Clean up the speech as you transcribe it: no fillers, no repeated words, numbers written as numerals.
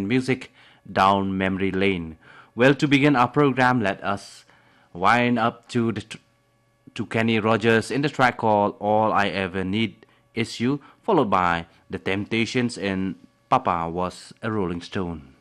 and music down memory lane. Well, to begin our program, let us wind up to Kenny Rogers in the track called All I Ever Need Is You, followed by The Temptations in Papa Was a Rolling Stone.